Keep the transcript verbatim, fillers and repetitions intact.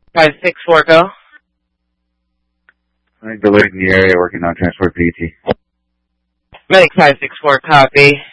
five six four, go. I'm delayed in the area working on transport P E T. Medic five six four, copy.